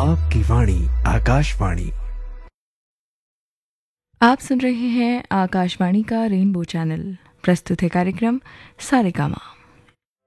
आपकी वाणी आकाशवाणी। आप सुन रहे हैं आकाशवाणी का रेनबो चैनल। प्रस्तुत है कार्यक्रम सारेगामा।